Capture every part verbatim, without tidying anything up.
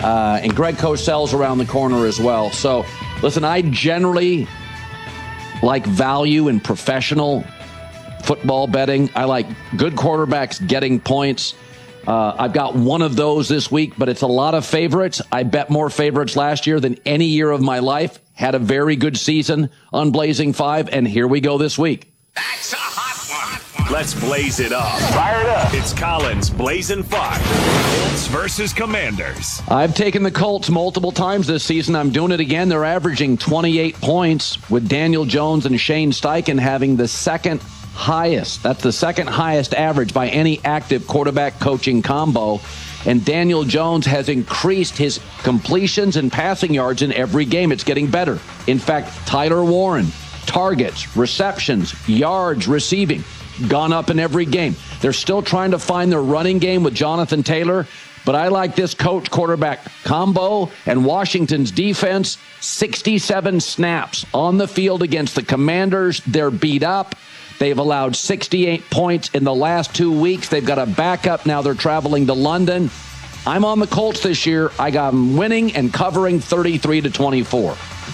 Uh, and Greg Cosell's around the corner as well. So, listen, I generally like value in professional football betting. I like good quarterbacks getting points. Uh, I've got one of those this week, but it's a lot of favorites. I bet more favorites last year than any year of my life. Had a very good season on Blazing Five, and here we go this week. That's a hot one. Let's blaze it up. Fire it up. It's Colin's Blazing Five. Colts versus Commanders. I've taken the Colts multiple times this season. I'm doing it again. They're averaging twenty-eight points, with Daniel Jones and Shane Steichen having the second highest. That's the second highest average by any active quarterback coaching combo. And Daniel Jones has increased his completions and passing yards in every game. It's getting better. In fact, Tyler Warren, targets, receptions, yards, receiving, gone up in every game. They're still trying to find their running game with Jonathan Taylor, but I like this coach quarterback combo. And Washington's defense, sixty-seven snaps on the field against the Commanders. They're beat up. They've allowed sixty-eight points in the last two weeks. They've got a backup. Now they're traveling to London. I'm on the Colts this year. I got them winning and covering thirty-three to twenty-four.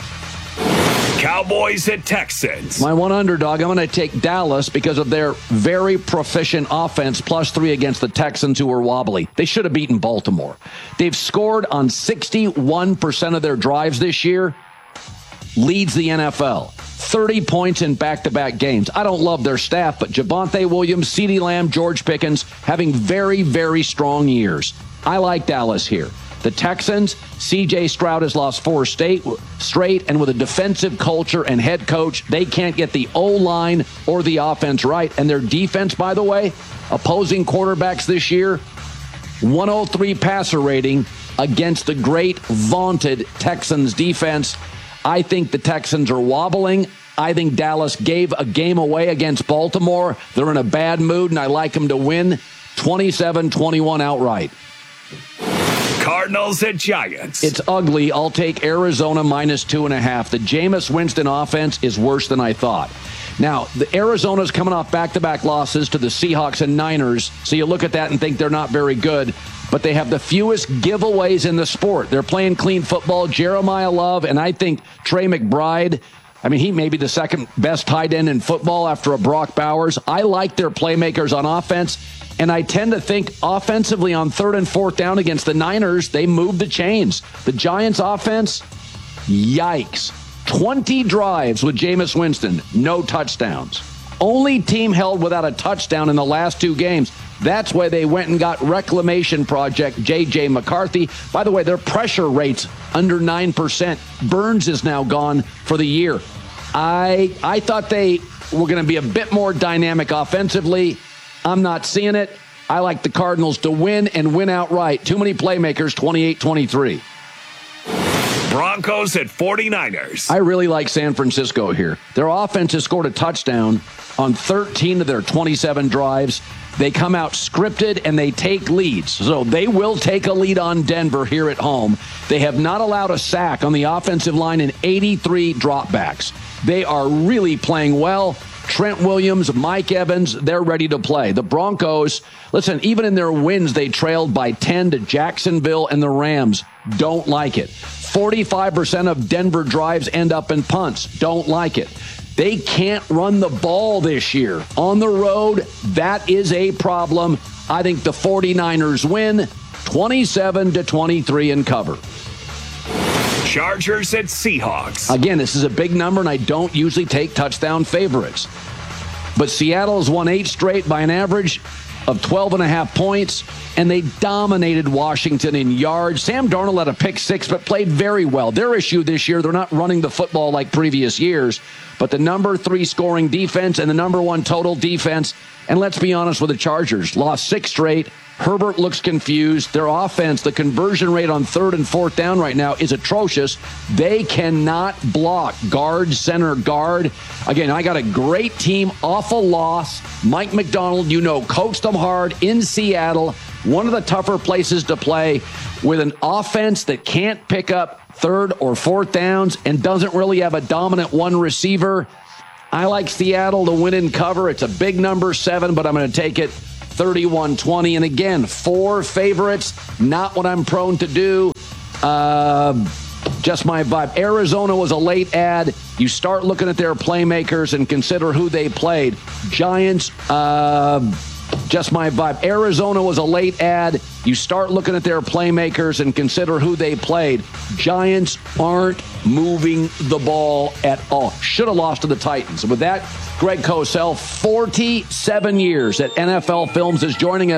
Cowboys at Texans. My one underdog, I'm going to take Dallas because of their very proficient offense, plus three against the Texans, who are wobbly. They should have beaten Baltimore. They've scored on sixty-one percent of their drives this year. Leads the N F L. thirty points in back-to-back games. I don't love their staff, but Javonte Williams, CeeDee Lamb, George Pickens having very, very strong years. I like Dallas here. The Texans, C J Stroud has lost four state, straight, and with a defensive culture and head coach, they can't get the O-line or the offense right. And their defense, by the way, opposing quarterbacks this year, one oh three passer rating against the great, vaunted Texans defense. I think the Texans are wobbling. I think Dallas gave a game away against Baltimore. They're in a bad mood, and I like them to win twenty-seven twenty-one outright. Cardinals at Giants. It's ugly. I'll take Arizona minus two and a half. The Jameis Winston offense is worse than I thought. Now, the Arizona's coming off back-to-back losses to the Seahawks and Niners, so you look at that and think they're not very good. But they have the fewest giveaways in the sport. They're playing clean football. Jeremiah Love, and I think Trey McBride, I mean, he may be the second best tight end in football after a Brock Bowers. I like their playmakers on offense, and I tend to think offensively on third and fourth down against the Niners, they move the chains. The Giants' offense, yikes. twenty drives with Jameis Winston, no touchdowns. Only team held without a touchdown in the last two games. That's why they went and got Reclamation Project J J McCarthy. By the way, their pressure rate's under nine percent. Burns is now gone for the year. I I thought they were going to be a bit more dynamic offensively. I'm not seeing it. I like the Cardinals to win and win outright. Too many playmakers, twenty-eight twenty-three. Broncos at forty-niners. I really like San Francisco here. Their offense has scored a touchdown on thirteen of their twenty-seven drives. They come out scripted and they take leads. So they will take a lead on Denver here at home. They have not allowed a sack on the offensive line in eighty-three dropbacks. They are really playing well. Trent Williams, Mike Evans, they're ready to play. The Broncos, listen, even in their wins, they trailed by ten to Jacksonville and the Rams. Don't like it. forty-five percent of Denver drives end up in punts. Don't like it. They can't run the ball this year. On the road, that is a problem. I think the forty-niners win twenty-seven to twenty-three and cover. Chargers at Seahawks. Again, this is a big number, and I don't usually take touchdown favorites. But Seattle has won eight straight by an average of twelve and a half points, and they dominated Washington in yards. Sam Darnold had a pick six, but played very well. Their issue this year, they're not running the football like previous years, but the number three scoring defense and the number one total defense. And let's be honest with the Chargers, lost six straight. Herbert looks confused. Their offense, the conversion rate on third and fourth down right now is atrocious. They cannot block guard, center, guard. Again, I got a great team off a loss. Mike McDonald, you know, coached them hard in Seattle. One of the tougher places to play with an offense that can't pick up third or fourth downs and doesn't really have a dominant one receiver. I like Seattle to win and cover. It's a big number, seven, but I'm going to take it thirty-one twenty. And again, four favorites, not what I'm prone to do. uh, just my vibe. Arizona was a late ad. You start looking at their playmakers and consider who they played. Giants, uh, just my vibe. Arizona was a late ad. You start looking at their playmakers and consider who they played. Giants aren't moving the ball at all. Should have lost to the Titans. With that, Greg Cosell, forty-seven years at N F L Films, is joining us.